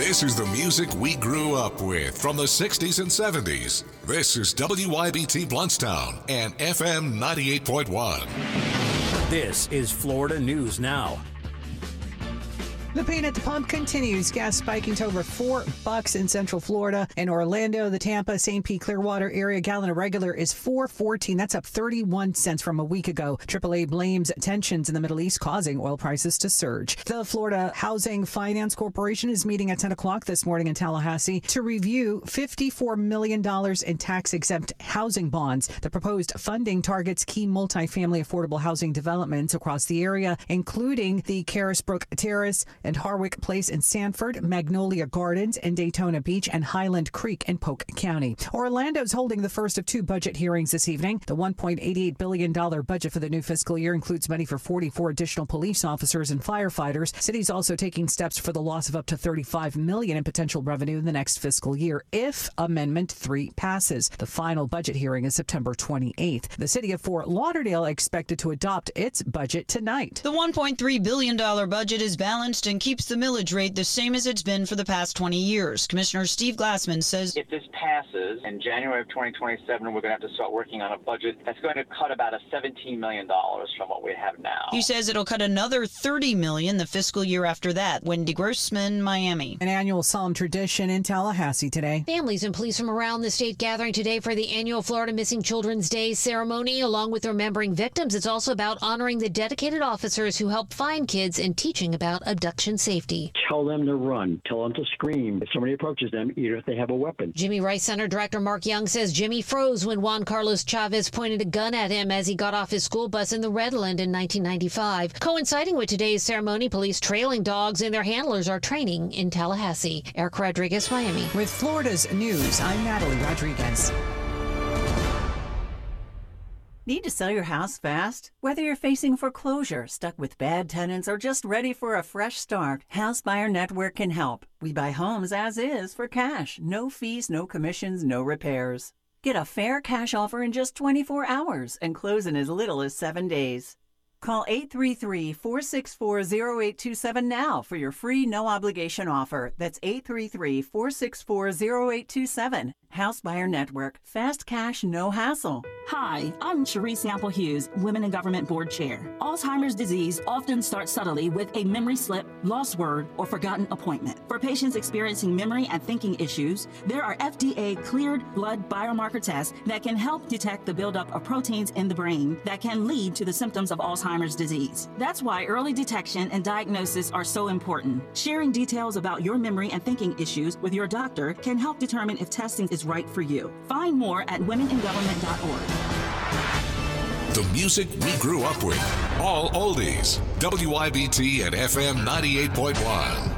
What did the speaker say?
This is the music we grew up with from the 60s and 70s. This is WYBT Bluntstown and FM 98.1. This is Florida News Now. The pain at the pump continues. Gas spiking to over $4 in Central Florida. In Orlando, the Tampa, St. Pete, Clearwater area, gallon of regular is $4.14. That's up 31 cents from a week ago. AAA blames tensions in the Middle East causing oil prices to surge. The Florida Housing Finance Corporation is meeting at 10 o'clock this morning in Tallahassee to review $54 million in tax-exempt housing bonds. The proposed funding targets key multifamily affordable housing developments across the area, including the Carisbrook Terrace and Harwick Place in Sanford, Magnolia Gardens in Daytona Beach, and Highland Creek in Polk County. Orlando's holding the first of two budget hearings this evening. The $1.88 billion budget for the new fiscal year includes money for 44 additional police officers and firefighters. City's also taking steps for the loss of up to $35 million in potential revenue in the next fiscal year if Amendment 3 passes. The final budget hearing is September 28th. The city of Fort Lauderdale expected to adopt its budget tonight. The $1.3 billion budget is balanced and keeps the millage rate the same as it's been for the past 20 years. Commissioner Steve Glassman says if this passes in January of 2027, we're going to have to start working on a budget that's going to cut about $17 million from what we have now. He says it'll cut another $30 million the fiscal year after that. Wendy Grossman, Miami. An annual solemn tradition in Tallahassee today. Families and police from around the state gathering today for the annual Florida Missing Children's Day ceremony. Along with remembering victims, it's also about honoring the dedicated officers who help find kids and teaching about abduction safety. Tell them to run. Tell them to scream if somebody approaches them, even if they have a weapon. Jimmy Rice Center Director Mark Young says Jimmy froze when Juan Carlos Chavez pointed a gun at him as he got off his school bus in the Redland in 1995. Coinciding with today's ceremony, police trailing dogs and their handlers are training in Tallahassee. Eric Rodriguez, Miami. With Florida's news, I'm Natalie Rodriguez. Need to sell your house fast? Whether you're facing foreclosure, stuck with bad tenants, or just ready for a fresh start, House Buyer Network can help. We buy homes as is for cash. No fees, no commissions, no repairs. Get a fair cash offer in just 24 hours and close in as little as 7 days. Call 833-464-0827 now for your free no-obligation offer. That's 833-464-0827. House Buyer Network. Fast cash, no hassle. Hi, I'm Cherise Sample Hughes, Women in Government Board Chair. Alzheimer's disease often starts subtly with a memory slip, lost word, or forgotten appointment. For patients experiencing memory and thinking issues, there are FDA-cleared blood biomarker tests that can help detect the buildup of proteins in the brain that can lead to the symptoms of Alzheimer's disease. That's why early detection and diagnosis are so important. Sharing details about your memory and thinking issues with your doctor can help determine if testing is right for you. Find more at womeningovernment.org. The music we grew up with. All oldies. WYBT and FM 98.1.